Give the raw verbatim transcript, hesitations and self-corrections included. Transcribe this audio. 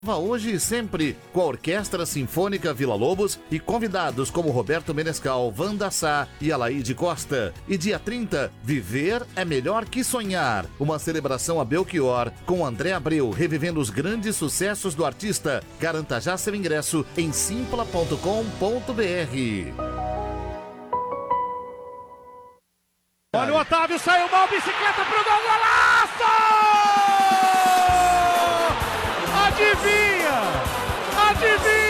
Hoje e sempre, com a Orquestra Sinfônica Vila Lobos e convidados como Roberto Menescal, Wanda Sá e Alaide Costa. E dia trinta, Viver é Melhor que Sonhar. Uma celebração a Belchior com André Abreu, revivendo os grandes sucessos do artista. Garanta já seu ingresso em simpla ponto com ponto br. Olha o Otávio, saiu mal, bicicleta pro gol, golaço! Adivinha! Adivinha!